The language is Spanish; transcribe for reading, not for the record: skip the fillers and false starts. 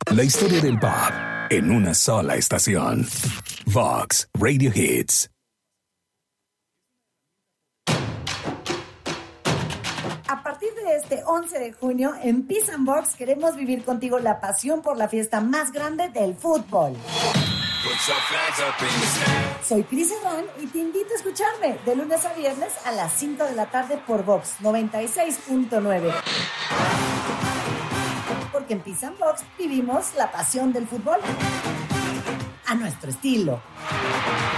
La historia del pop en una sola estación. Vox Radio Hits. A partir de este 11 de junio, en Peace and Box queremos vivir contigo la pasión por la fiesta más grande del fútbol. Soy Cris Herrán y te invito a escucharme de lunes a viernes a las 5 de la tarde por Vox 96.9. Porque en Peace and Box vivimos la pasión del fútbol a nuestro estilo.